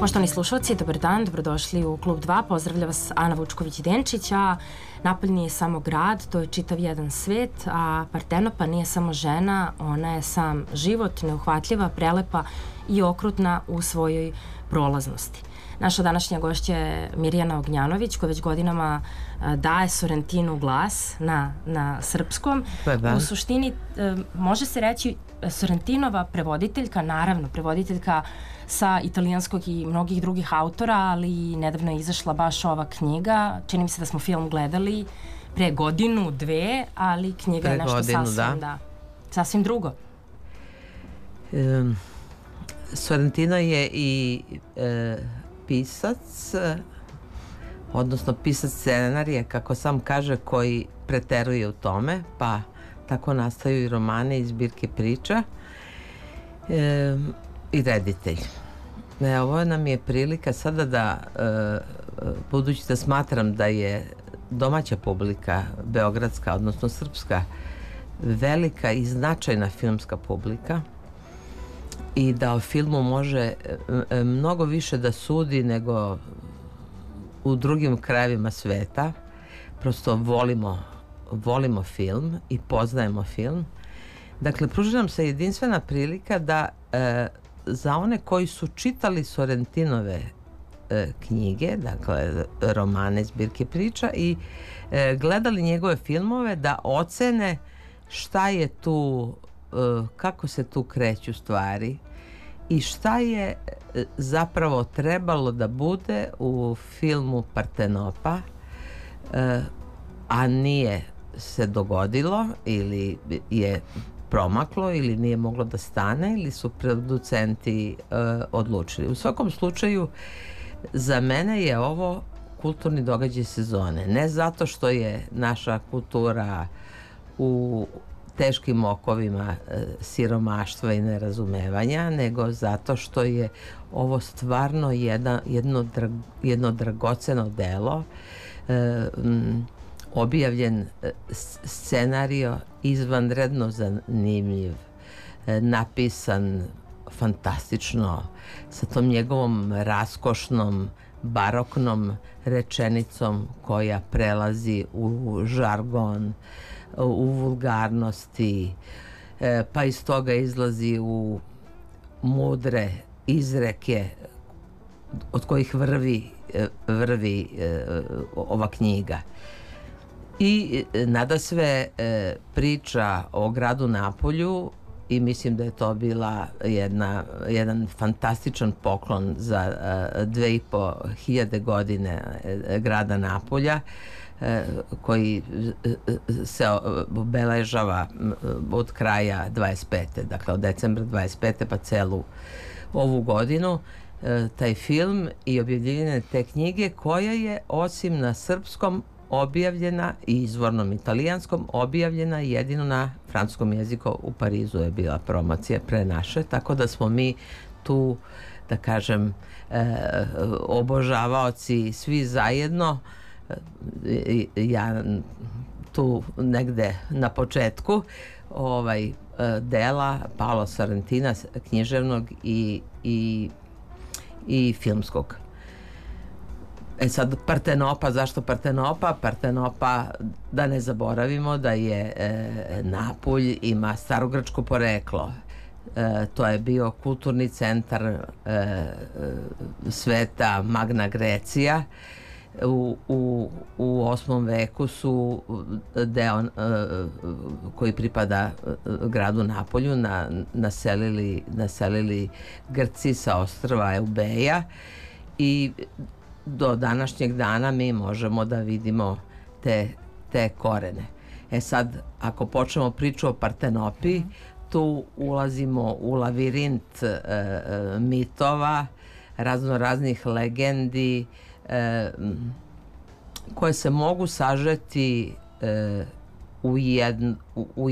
Poštovani slušalci, dobar dan, dobrodošli u Klub 2, pozdravlja vas Ana Vučković-Denčić, a napolj nije samo grad, to je čitav jedan svet, a Partenopa nije samo žena, ona je sam život, neuhvatljiva, prelepa i okrutna u svojoj prolaznosti. Naša današnja gošća je Mirjana Ognjanović, koja već godinama daje Sorrentinu glas na srpskom. U suštini, može se reći, Sorrentinova prevoditeljka, naravno, prevoditeljka sa italijanskog i mnogih drugih autora, ali nedavno je izašla baš ova knjiga. Čini mi se da smo film gledali pre godinu, dve, ali knjiga je nešto sasvim drugo. Sorrentina je i pisac, odnosno pisac scenarija, kako sam kaže, koji preteruje u tome, pa tako nastaju i romane i zbirke priča, i reditelj. Ovo nam je prilika sada da, budući da smatram da je domaća publika, beogradska, odnosno srpska, velika i značajna filmska publika i da o filmu može mnogo više da sudi nego u drugim krajevima sveta. Prosto volimo film i poznajemo film. Dakle, pruža nam se jedinstvena prilika da za one koji su čitali Sorrentinove knjige, dakle romane, zbirke priča, i gledali njegove filmove, da ocene šta je tu, kako se tu kreću stvari i šta je zapravo trebalo da bude u filmu Partenopa, a nije se dogodilo ili je promaklo ili nije moglo da stane ili su producenti odlučili. U svakom slučaju, za mene je ovo kulturni događaj sezone. Ne zato što je naša kultura u teškim okovima siromaštva i nerazumevanja, nego zato što je ovo stvarno jedno dragoceno delo, objavljen scenario izvanredno zanimljiv, napisan fantastično, sa tom njegovom raskošnom baroknom rečenicom koja prelazi u žargon, u vulgarnosti, pa iz toga izlazi u mudre izreke od kojih vrvi ova knjiga. I nadasve priča o gradu Napolju, i mislim da je to bila jedan fantastičan poklon za 2500 godine grada Napolja, koji se obeležava od kraja 25. Dakle od decembra 25. pa celu ovu godinu. Taj film i objavljivanje te knjige, koja je osim na srpskom objavljena i izvornom italijanskom objavljena jedino na francuskom jeziku. U Parizu je bila promocija pre naše, tako da smo mi tu, da kažem, obožavaoci svi zajedno. Ja tu negde na početku dela Paolo Sorrentina, književnog i filmskog. Sad Partenopa, zašto Partenopa? Partenopa, da ne zaboravimo da je Napulj ima starogrčko poreklo. To je bio kulturni centar sveta, Magna Grecija. U 8. veku su deo koji pripada gradu Napolju naselili Grci sa ostrva Eubeja, i do današnjeg dana mi možemo da vidimo te korene. Sad, ako počnemo priču o Partenopi, tu ulazimo u lavirint mitova, raznih legendi, koje se mogu sažeti u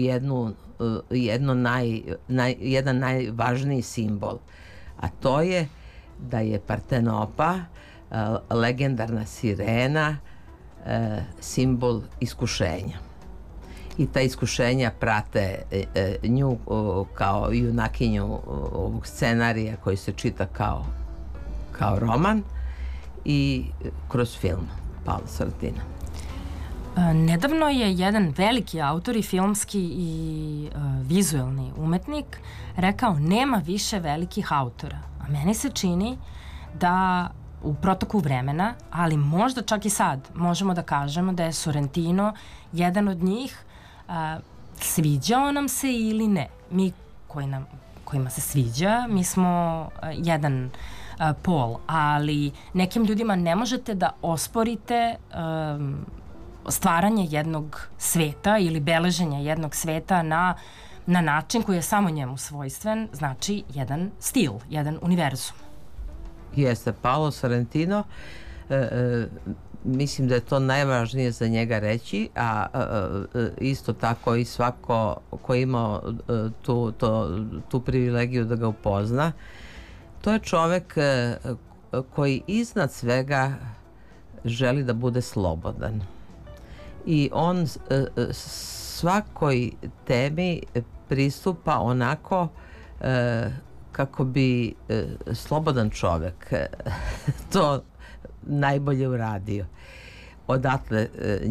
jedan najvažniji simbol, a to je da je Partenopa, legendarna sirena, simbol iskušenja. I ta iskušenja prate nju kao junakinju ovog scenarija, koji se čita kao roman i kroz film Paolo Sorrentino. Nedavno je jedan veliki autor i filmski i vizuelni umetnik rekao nema više velikih autora. A meni se čini da u protoku vremena, ali možda čak i sad, možemo da kažemo da je Sorrentino jedan od njih. Sviđao nam se ili ne. Mi kojima se sviđa, mi smo jedan pol, ali nekim ljudima ne možete da osporite stvaranje jednog sveta ili beleženje jednog sveta na način koji je samo njemu svojstven, znači jedan stil, jedan univerzum. Jeste, Paolo Sorrentino, mislim da je to najvažnije za njega reći, a isto tako i svako ko ima tu privilegiju da ga upozna, to je čovek koji iznad svega želi da bude slobodan. I on svakoj temi pristupa onako kako bi slobodan čovek to najbolje uradio. Odatle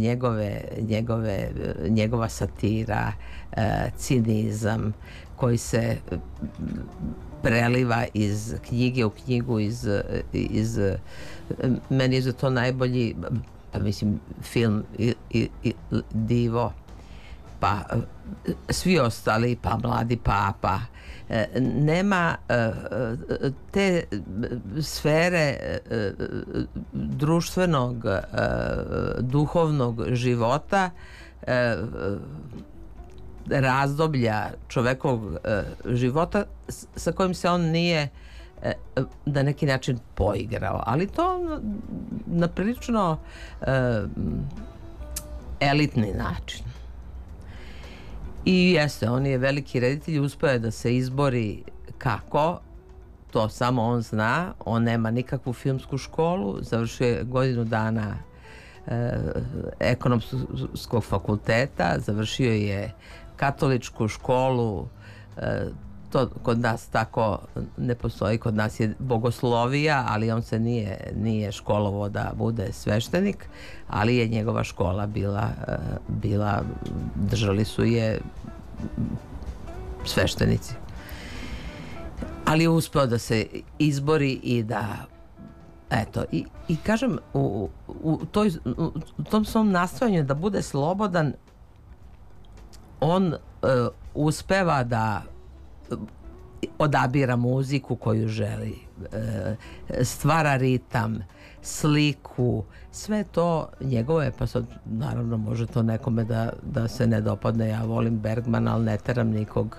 njegova satira, cinizam koji se preliva iz knjige u knjigu, meni je za to najbolji, pa mislim, film i Divo, pa svi ostali, pa Mladi papa. Nema te sfere društvenog, duhovnog života, razdoblja čovekovog života sa kojim se on nije na neki način poigrao, ali to na prilično elitni način. I jeste, on je veliki reditelj, uspeo je da se izbori kako, to samo on zna, on nema nikakvu filmsku školu, završio je godinu dana ekonomskog fakulteta, završio je katoličku školu, to kod nas tako ne postoji, kod nas je bogoslovija, ali on se nije školovao da bude sveštenik, ali je njegova škola bila, držali su je sveštenici. Ali je uspeo da se izbori i da, eto, i kažem, u tom svom nastojanju da bude slobodan, on uspeva da odabira muziku koju želi, stvara ritam, sliku, sve to njegovo je, pa sad naravno može to nekome da se ne dopadne. Ja volim Bergmana, ali ne teram nikog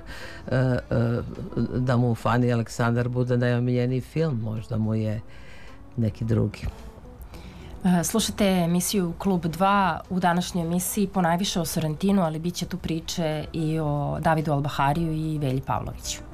da mu Fani Aleksandar bude najomiljeniji film, možda mu je neki drugi. Slušate emisiju Klub 2, u današnjoj emisiji ponajviše o Sorrentinu, ali bit će tu priče i o Davidu Albahariju i Velji Pavloviću.